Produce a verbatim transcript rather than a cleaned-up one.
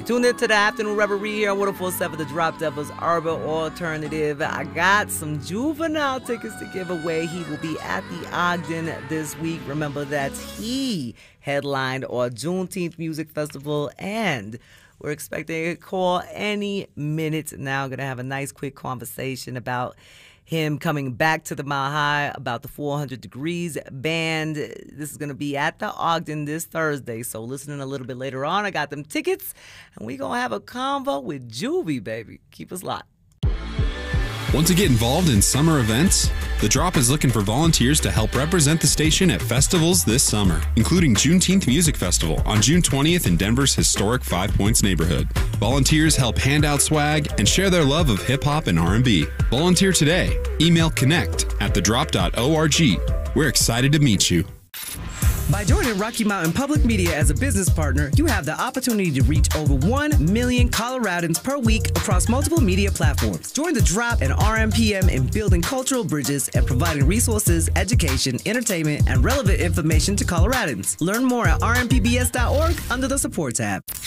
Tune in to the Afternoon Reverie here on one oh four point seven The Drop Devils Urban Alternative. I got some Juvenile tickets to give away. He will be at the Ogden this week. Remember that he headlined our Juneteenth Music Festival, and we're expecting a call any minute now. Going to have a nice quick conversation about him coming back to the Mile High, about the four hundred Degrees Band. This is going to be at the Ogden this Thursday, so listening a little bit later on. I got them tickets, and we going to have a convo with Juvie, baby. Keep us locked. Want to get involved in summer events? The Drop is looking for volunteers to help represent the station at festivals this summer, including Juneteenth Music Festival on June twentieth in Denver's historic Five Points neighborhood. Volunteers help hand out swag and share their love of hip-hop and R and B. Volunteer today. Email connect at the drop dot org. We're excited to meet you. By joining Rocky Mountain Public Media as a business partner, you have the opportunity to reach over one million Coloradans per week across multiple media platforms. Join the Drop and R M P M in building cultural bridges and providing resources, education, entertainment, and relevant information to Coloradans. Learn more at r m p b s dot org under the support tab.